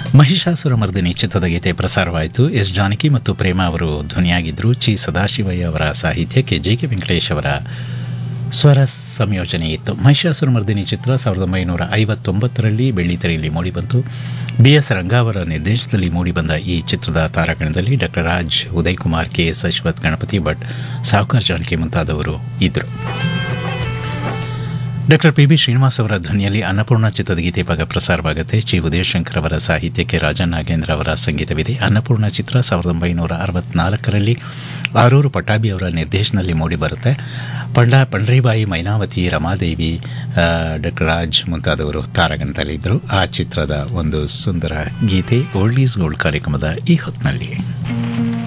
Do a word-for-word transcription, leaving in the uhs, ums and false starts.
ಮಹಿಷಾಸುರಮರ್ದಿನಿ ಚಿತ್ರದ ಗೀತೆ ಪ್ರಸಾರವಾಯಿತು. ಎಸ್ ಜಾನಕಿ ಮತ್ತು ಪ್ರೇಮ ಅವರು ಧ್ವನಿಯಾಗಿದ್ದರು. ಚಿ ಸದಾಶಿವಯ್ಯ ಅವರ ಸಾಹಿತ್ಯಕ್ಕೆ ಜೆ ಕೆ ವೆಂಕಟೇಶ್ ಅವರ ಸ್ವರ ಸಂಯೋಜನೆ ಇತ್ತು. ಮಹಿಷಾಸುರಮರ್ದಿನಿ ಚಿತ್ರ ಸಾವಿರದ ಒಂಬೈನೂರ ಐವತ್ತೊಂಬತ್ತರಲ್ಲಿ ಬೆಳ್ಳಿತೆರೆಯಲ್ಲಿ ಮೂಡಿಬಂತು. ಬಿ ಎಸ್ ರಂಗ ಅವರ ನಿರ್ದೇಶನದಲ್ಲಿ ಮೂಡಿಬಂದ ಈ ಚಿತ್ರದ ತಾರಾಗಣದಲ್ಲಿ doctor Raj, Uday Kumar, K S Ashwath, Ganapati Bhat, ಸಾಹುಕಾರ್ ಜಾನಕಿ ಮುಂತಾದವರು ಇದ್ದರು. ಡಾಕ್ಟರ್ ಪಿ ಬಿ ಶ್ರೀನಿವಾಸ್ ಅವರ ಧ್ವನಿಯಲ್ಲಿ ಅನ್ನಪೂರ್ಣ ಚಿತ್ರದ ಗೀತೆ ಭಾಗ ಪ್ರಸಾರವಾಗುತ್ತೆ. ಚಿ ಉದಯಶಂಕರ್ ಅವರ ಸಾಹಿತ್ಯಕ್ಕೆ ರಾಜನ್ ನಾಗೇಂದ್ರ ಅವರ ಸಂಗೀತವಿದೆ. ಅನ್ನಪೂರ್ಣ ಚಿತ್ರ ಸಾವಿರದ ಒಂಬೈನೂರ ಅರವತ್ನಾಲ್ಕರಲ್ಲಿ ಆರೂರು ಪಟ್ಟಾಭಿ ಅವರ ನಿರ್ದೇಶನದಲ್ಲಿ ಮೂಡಿಬರುತ್ತೆ. ಪಂಡ ಪಂಡ್ರಿಬಾಯಿ, ಮೈನಾವತಿ, ರಮಾದೇವಿ, ಡಾಕ್ಟರ್ ರಾಜ್ ಮುಂತಾದವರು ತಾರಾಗಣದಲ್ಲಿದ್ದರು. ಆ ಚಿತ್ರದ ಒಂದು ಸುಂದರ ಗೀತೆ ಓಲ್ಡ್ ಈಸ್ ಗೋಲ್ಡ್ ಕಾರ್ಯಕ್ರಮದ ಈ ಹೊತ್ತಿನಲ್ಲಿ.